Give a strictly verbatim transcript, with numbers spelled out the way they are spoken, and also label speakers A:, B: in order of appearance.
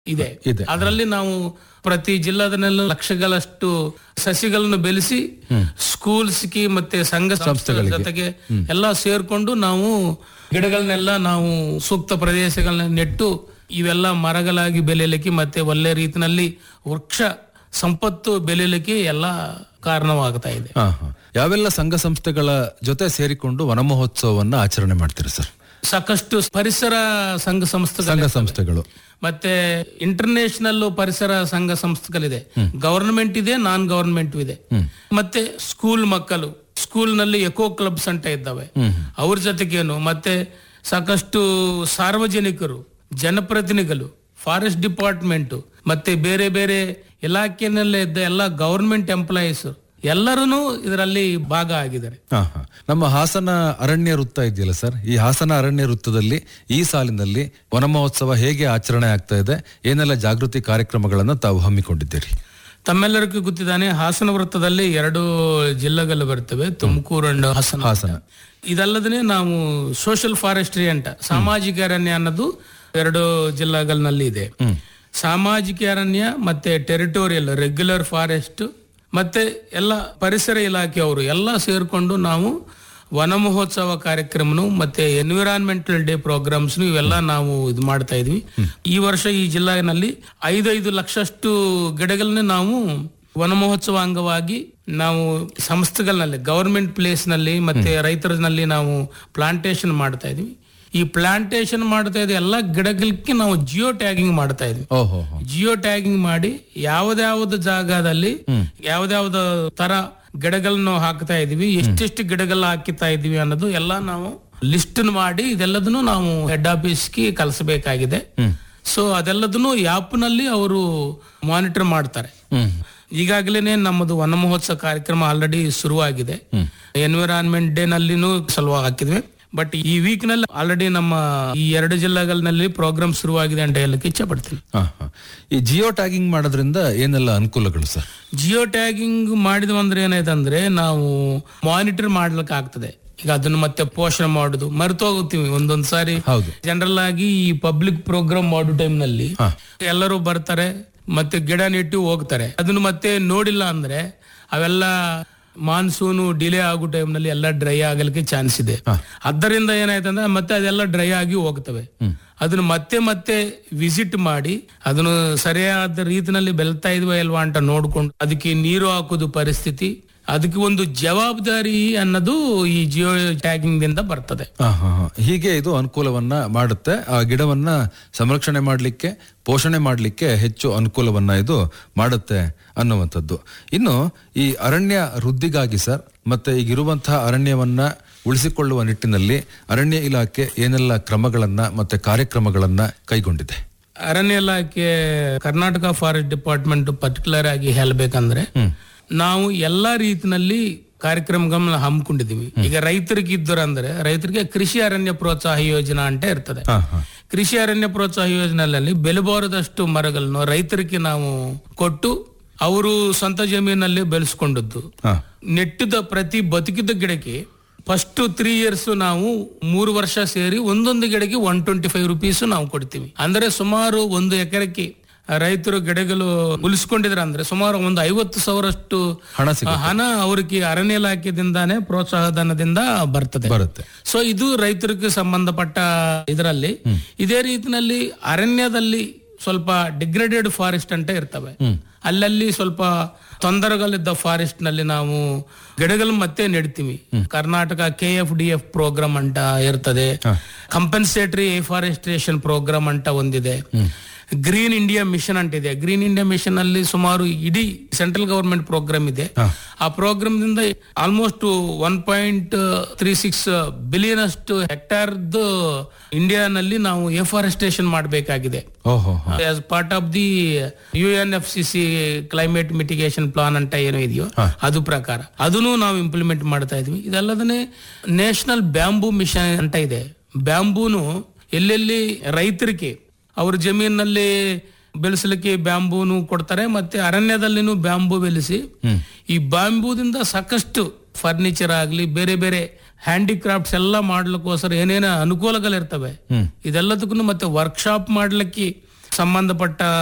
A: ಇದೆ. ಅದರಲ್ಲಿ ನಾವು ಪ್ರತಿ ಜಿಲ್ಲಾದಲ್ಲೆಲ್ಲ ಲಕ್ಷಗಳಷ್ಟು ಸಸಿಗಳನ್ನು ಬೆಳೆಸಿ ಸ್ಕೂಲ್ಸ್ಗೆ ಮತ್ತೆ ಸಂಘ ಸಂಸ್ಥೆಗಳ ಜೊತೆಗೆ ಎಲ್ಲ ಸೇರ್ಕೊಂಡು ನಾವು ಗಿಡಗಳನ್ನೆಲ್ಲ ನಾವು ಸೂಕ್ತ ಪ್ರದೇಶಗಳನ್ನ ನೆಟ್ಟು ಇವೆಲ್ಲ ಮರಗಳಾಗಿ ಬೆಳೆಯಲಿಕ್ಕೆ ಮತ್ತೆ ಒಳ್ಳೆ ರೀತಿಯಲ್ಲಿ ವೃಕ್ಷ ಸಂಪತ್ತು ಬೆಳೆಯಲಿಕ್ಕೆ ಎಲ್ಲ ಕಾರಣವಾಗ್ತಾ ಇದೆ.
B: ಯಾವೆಲ್ಲ ಸಂಘ ಸಂಸ್ಥೆಗಳ ಜೊತೆ ಸೇರಿಕೊಂಡು ವನ ಮಹೋತ್ಸವವನ್ನ ಆಚರಣೆ ಮಾಡ್ತೀರಿ ಸರ್?
A: ಸಾಕಷ್ಟು ಪರಿಸರ ಸಂಘ ಸಂಸ್ಥೆ
B: ಸಂಘ ಸಂಸ್ಥೆಗಳು
A: ಮತ್ತೆ ಇಂಟರ್ನ್ಯಾಷನಲ್ ಪರಿಸರ ಸಂಘ ಸಂಸ್ಥೆಗಳಿದೆ, ಗವರ್ನಮೆಂಟ್ ಇದೆ, ನಾನ್ ಗವರ್ನಮೆಂಟ್ ಇದೆ. ಮತ್ತೆ ಸ್ಕೂಲ್ ಮಕ್ಕಳು ಸ್ಕೂಲ್ ನಲ್ಲಿ ಎಕೋ ಕ್ಲಬ್ಸ್ ಅಂತ ಇದ್ದಾವೆ, ಅವ್ರ ಜೊತೆಗೇನು ಮತ್ತೆ ಸಾಕಷ್ಟು ಸಾರ್ವಜನಿಕರು, ಜನಪ್ರತಿನಿಧಿಗಳು, ಫಾರೆಸ್ಟ್ ಡಿಪಾರ್ಟ್ಮೆಂಟ್ ಮತ್ತೆ ಬೇರೆ ಬೇರೆ ಇಲಾಖೆನಲ್ಲೇ ಇದ್ದ ಎಲ್ಲ ಗವರ್ನಮೆಂಟ್ ಎಂಪ್ಲಾಯೀಸ್ ಎಲ್ಲರೂ ಇದರಲ್ಲಿ ಭಾಗ ಆಗಿದ್ದಾರೆ.
B: ನಮ್ಮ ಹಾಸನ ಅರಣ್ಯ ವೃತ್ತ ಇದೆಯಲ್ಲ ಸರ್, ಈ ಹಾಸನ ಅರಣ್ಯ ವೃತ್ತದಲ್ಲಿ ಈ ಸಾಲಿನಲ್ಲಿ ವನ ಮಹೋತ್ಸವ ಹೇಗೆ ಆಚರಣೆ ಆಗ್ತಾ ಇದೆ, ಏನೆಲ್ಲ ಜಾಗೃತಿ ಕಾರ್ಯಕ್ರಮಗಳನ್ನ ತಾವು ಹಮ್ಮಿಕೊಂಡಿದ್ದೀರಿ?
A: ತಮ್ಮೆಲ್ಲರಿಗೂ ಗೊತ್ತಿದ್ದಾನೆ, ಹಾಸನ ವೃತ್ತದಲ್ಲಿ ಎರಡು ಜಿಲ್ಲೆಗಳು ಬರ್ತವೆ, ತುಮಕೂರು ಅಂಡ್ ಹಾಸನ.
B: ಹಾಸನ
A: ಇದಲ್ಲದೇ ನಾವು ಸೋಷಿಯಲ್ ಫಾರೆಸ್ಟ್ರಿ ಅಂತ ಸಾಮಾಜಿಕ ಅರಣ್ಯ ಅನ್ನೋದು ಎರಡು ಜಿಲ್ಲೆಗಳಲ್ಲಿ ಇದೆ. ಸಾಮಾಜಿಕ ಅರಣ್ಯ ಮತ್ತೆ ಟೆರಿಟೋರಿಯಲ್ ರೆಗ್ಯುಲರ್ ಫಾರೆಸ್ಟ್ ಮತ್ತೆ ಎಲ್ಲ ಪರಿಸರ ಇಲಾಖೆಯವರು ಎಲ್ಲ ಸೇರ್ಕೊಂಡು ನಾವು ವನ ಮಹೋತ್ಸವ ಕಾರ್ಯಕ್ರಮನು ಮತ್ತೆ ಎನ್ವಿರಾನ್ಮೆಂಟಲ್ ಡೇ ಪ್ರೋಗ್ರಾಮ್ಸ್ ಇವೆಲ್ಲ ನಾವು ಇದು ಮಾಡ್ತಾ ಇದ್ವಿ. ಈ ವರ್ಷ ಈ ಜಿಲ್ಲೆನಲ್ಲಿ ಐದೈದು ಲಕ್ಷಷ್ಟು ಗಿಡಗಳನ್ನ ನಾವು ವನ ಮಹೋತ್ಸವ ಅಂಗವಾಗಿ ನಾವು ಸಂಸ್ಥೆಗಳಲ್ಲಿ ಗವರ್ಮೆಂಟ್ ಪ್ಲೇಸ್ ನಲ್ಲಿ ಮತ್ತೆ ರೈತರಲ್ಲಿ ನಾವು ಪ್ಲಾಂಟೇಶನ್ ಮಾಡ್ತಾ ಇದ್ವಿ. ಈ ಪ್ಲಾಂಟೇಶನ್ ಮಾಡ್ತಾ ಇದ್ವಿ ಎಲ್ಲ ಗಿಡಗಳಿಗೆ ನಾವು ಜಿಯೋ ಟ್ಯಾಗಿಂಗ್ ಮಾಡ್ತಾ ಇದ್ವಿ. ಜಿಯೋ ಟ್ಯಾಗಿಂಗ್ ಮಾಡಿ ಯಾವ್ದಾವ್ದು ಜಾಗದಲ್ಲಿ ಯಾವ್ದಾವ್ದು ತರ ಗಿಡಗಳನ್ನು ಹಾಕ್ತಾ ಇದೀವಿ, ಎಷ್ಟೆಷ್ಟು ಗಿಡಗಳ ಹಾಕಿತಾ ಇದೀವಿ ಅನ್ನೋದು ಎಲ್ಲ ನಾವು ಲಿಸ್ಟ್ ಮಾಡಿ ಇದೆಲ್ಲದನ್ನು ನಾವು ಹೆಡ್ ಆಫೀಸ್ಗೆ ಕಲಿಸಬೇಕಾಗಿದೆ. ಸೊ ಅದೆಲ್ಲದನ್ನು ಆಪ್ ನಲ್ಲಿ ಅವರು ಮಾನಿಟರ್ ಮಾಡ್ತಾರೆ. ಈಗಾಗಲೇ ನಮ್ಮದು ವನ ಮಹೋತ್ಸವ ಕಾರ್ಯಕ್ರಮ ಆಲ್ರೆಡಿ ಶುರುವಾಗಿದೆ. ಎನ್ವಿರಾನ್ಮೆಂಟ್ ಡೇ ನಲ್ಲಿನೂ ಸಲುವ ಹಾಕಿದ್ವಿ, ಬಟ್ ಈ ವೀಕ್ ನಲ್ಲಿ ಆಲ್ರೆಡಿ ನಮ್ಮ ಈ ಎರಡು ಜಿಲ್ಲೆಗಳಲ್ಲಿ ಪ್ರೋಗ್ರಾಮ್ ಶುರುವಾಗಿದೆ ಅಂತ ಹೇಳಕ್ಕೆ ಇಚ್ಛೆ ಪಡ್ತೀನಿ.
B: ಈ ಜಿಯೋ ಟ್ಯಾಗಿಂಗ್ ಮಾಡೋದ್ರಿಂದ ಏನೆಲ್ಲ ಅನುಕೂಲಗಳು ಸರ್?
A: ಜಿಯೋ ಟ್ಯಾಗಿಂಗ್ ಮಾಡಿದ್ವಿ ಅಂದ್ರೆ ಏನಾಯ್ತು ಅಂದ್ರೆ ನಾವು ಮಾನಿಟರ್ ಮಾಡ್ಲಿಕ್ಕೆ ಆಗ್ತದೆ. ಈಗ ಅದನ್ನ ಮತ್ತೆ ಪೋಷಣೆ ಮಾಡುದು ಮರೆತು ಹೋಗುತ್ತೀವಿ ಒಂದೊಂದ್ ಸಾರಿ. ಜನರಲ್ ಆಗಿ ಈ ಪಬ್ಲಿಕ್ ಪ್ರೋಗ್ರಾಮ್ ಮಾಡೋ ಟೈಮ್ ನಲ್ಲಿ ಎಲ್ಲರೂ ಬರ್ತಾರೆ ಮತ್ತೆ ಗಿಡ ನೆಟ್ಟು ಹೋಗ್ತಾರೆ, ಅದನ್ನ ಮತ್ತೆ ನೋಡಿಲ್ಲ ಅಂದ್ರೆ ಅವೆಲ್ಲ ಮಾನ್ಸೂನು ಡಿಲೇ ಆಗೋ ಟೈಮ್ ನಲ್ಲಿ ಎಲ್ಲ ಡ್ರೈ ಆಗಲಿಕ್ಕೆ ಚಾನ್ಸ್ ಇದೆ. ಅದರಿಂದ ಏನಾಯ್ತಂದ್ರೆ ಮತ್ತೆ ಅದೆಲ್ಲ ಡ್ರೈ ಆಗಿ ಹೋಗ್ತವೆ. ಅದನ್ನ ಮತ್ತೆ ಮತ್ತೆ ವಿಸಿಟ್ ಮಾಡಿ ಅದನ್ನು ಸರಿಯಾದ ರೀತಿನಲ್ಲಿ ಬೆಳ್ತಾ ಇದ್ವಾ ಇಲ್ವಾ ಅಂತ ನೋಡ್ಕೊಂಡು ಅದಕ್ಕೆ ನೀರು ಹಾಕೋದು ಪರಿಸ್ಥಿತಿ, ಅದಕ್ಕೆ ಒಂದು ಜವಾಬ್ದಾರಿ ಅನ್ನೋದು ಈ ಜಿಯೋ ಟ್ಯಾಗಿಂಗ್ ದಿಂದ ಬರ್ತದೆ.
B: ಹೀಗೆ ಇದು ಅನುಕೂಲವನ್ನ ಮಾಡುತ್ತೆ, ಆ ಗಿಡವನ್ನ ಸಂರಕ್ಷಣೆ ಮಾಡ್ಲಿಕ್ಕೆ ಪೋಷಣೆ ಮಾಡ್ಲಿಕ್ಕೆ ಹೆಚ್ಚು ಅನುಕೂಲವನ್ನ ಇದು ಮಾಡುತ್ತೆ ಅನ್ನುವಂಥದ್ದು. ಇನ್ನು ಈ ಅರಣ್ಯ ವೃದ್ಧಿಗಾಗಿ ಸರ್ ಮತ್ತೆ ಈಗಿರುವಂತಹ ಅರಣ್ಯವನ್ನ ಉಳಿಸಿಕೊಳ್ಳುವ ನಿಟ್ಟಿನಲ್ಲಿ ಅರಣ್ಯ ಇಲಾಖೆ ಏನೆಲ್ಲ ಕ್ರಮಗಳನ್ನ ಮತ್ತೆ ಕಾರ್ಯಕ್ರಮಗಳನ್ನ ಕೈಗೊಂಡಿದೆ?
A: ಅರಣ್ಯ ಇಲಾಖೆ ಕರ್ನಾಟಕ ಫಾರೆಸ್ಟ್ ಡಿಪಾರ್ಟ್ಮೆಂಟ್ ಪರ್ಟಿಕ್ಯುಲರ್ ಆಗಿ ಹೇಳ್ಬೇಕಂದ್ರೆ ನಾವು ಎಲ್ಲಾ ರೀತಿನಲ್ಲಿ ಕಾರ್ಯಕ್ರಮಗಳನ್ನ ಹಮ್ಮಿಕೊಂಡಿದೀವಿ. ಈಗ ರೈತರಿಗೆ ಇದ್ದರು ಅಂದ್ರೆ ರೈತರಿಗೆ ಕೃಷಿ ಅರಣ್ಯ ಪ್ರೋತ್ಸಾಹ ಯೋಜನಾ ಅಂತ ಇರ್ತದೆ. ಕೃಷಿ ಅರಣ್ಯ ಪ್ರೋತ್ಸಾಹ ಯೋಜನೆಯಲ್ಲಿ ಬೆಲೆಬಾರದಷ್ಟು ಮರಗಳನ್ನು ರೈತರಿಗೆ ನಾವು ಕೊಟ್ಟು ಅವರು ಸ್ವಂತ ಜಮೀನಲ್ಲಿ ಬೆಳೆಸ್ಕೊಂಡದ್ದು. ನೆಟ್ಟಿದ ಪ್ರತಿ ಬದುಕಿದ ಗಿಡಕ್ಕೆ ಫಸ್ಟ್ ತ್ರೀ ಇಯರ್ಸ್ ನಾವು ಮೂರು ವರ್ಷ ಸೇರಿ ಒಂದೊಂದು ಗಿಡಕ್ಕೆ ಒನ್ ಟ್ವೆಂಟಿ ಫೈವ್ ರುಪೀಸ್ ನಾವು ಕೊಡ್ತೀವಿ. ಅಂದ್ರೆ ಸುಮಾರು ಒಂದು ಎಕರೆಕ್ಕೆ ರೈತರು ಗಿಡಗಳು ಉಳಿಸ್ಕೊಂಡಿದ್ರೆ ಅಂದ್ರೆ ಸುಮಾರು ಒಂದು ಐವತ್ತು ಸಾವಿರಷ್ಟು ಹಣ ಅವ್ರಿಗೆ ಅರಣ್ಯ ಇಲಾಖೆದಿಂದಾನೇ ಪ್ರೋತ್ಸಾಹಧನದಿಂದ ಬರ್ತದೆ ಬರುತ್ತೆ ಸೊ ಇದು ರೈತರಿಗೆ ಸಂಬಂಧಪಟ್ಟ ಇದರಲ್ಲಿ. ಇದೇ ರೀತಿನಲ್ಲಿ ಅರಣ್ಯದಲ್ಲಿ ಸ್ವಲ್ಪ ಡಿಗ್ರೇಡೆಡ್ ಫಾರೆಸ್ಟ್ ಅಂತ ಇರ್ತವೆ, ಅಲ್ಲಲ್ಲಿ ಸ್ವಲ್ಪ ತೊಂದರೆಗಳಿದ್ದ ಫಾರೆಸ್ಟ್ ನಲ್ಲಿ ನಾವು ಗಿಡಗಳು ಮತ್ತೆ ನೆಡ್ತೀವಿ. Karnataka K F D F program ಅಂತ ಇರ್ತದೆ, ಕಂಪನ್ಸೇಟರಿ ಎಫಾರೆಸ್ಟ್ರೇಷನ್ ಪ್ರೋಗ್ರಾಮ್ ಅಂತ ಒಂದಿದೆ, ಗ್ರೀನ್ ಇಂಡಿಯಾ ಮಿಷನ್ ಅಂತಿದೆ. ಗ್ರೀನ್ ಇಂಡಿಯಾ ಮಿಷನ್ ಅಲ್ಲಿ ಸುಮಾರು ಇಡೀ ಸೆಂಟ್ರಲ್ ಗವರ್ಮೆಂಟ್ ಪ್ರೋಗ್ರಾಮ್ ಇದೆ. ಆ ಪ್ರೋಗ್ರಾಮ್ ದಿಂದ almost one point three six billion ಅಷ್ಟು ಹೆಕ್ಟಾರ್ ಇಂಡಿಯಾನಲ್ಲಿ ನಾವು ಎಫಾರೆಸ್ಟೇಷನ್ ಮಾಡಬೇಕಾಗಿದೆ. As part of the U N F C C climate mitigation plan ಅಂತ ಏನೋ ಇದೆಯೋ ಅದು ಪ್ರಕಾರ ಅದನ್ನು ನಾವು ಇಂಪ್ಲಿಮೆಂಟ್ ಮಾಡ್ತಾ ಇದ್ವಿ. ಇದಲ್ಲದೇ ನ್ಯಾಷನಲ್ ಬ್ಯಾಂಬೂ ಮಿಷನ್ ಅಂತ ಇದೆ. ಬ್ಯಾಂಬೂನು ಎಲ್ಲೆಲ್ಲಿ ರೈತರಿಗೆ ಅವ್ರ ಜಮೀನಲ್ಲಿ ಬೆಳೆಸಲಿಕ್ಕೆ ಬ್ಯಾಂಬೂನು ಕೊಡ್ತಾರೆ, ಮತ್ತೆ ಅರಣ್ಯದಲ್ಲಿನೂ ಬ್ಯಾಂಬೂ ಬೆಳೆಸಿ ಈ ಬ್ಯಾಂಬೂದಿಂದ ಸಾಕಷ್ಟು ಫರ್ನಿಚರ್ ಆಗ್ಲಿ ಬೇರೆ ಬೇರೆ ಹ್ಯಾಂಡಿಕ್ರಾಫ್ಟ್ಸ್ ಎಲ್ಲ ಮಾಡ್ಲಿಕ್ಕೋಸ್ಕರ ಏನೇನ ಅನುಕೂಲಗಳಿರ್ತವೆ ಇದೆಲ್ಲದಕ್ಕೂ ಮತ್ತೆ ವರ್ಕ್ಶಾಪ್ ಮಾಡ್ಲಿಕ್ಕೆ ಸಂಬಂಧಪಟ್ಟ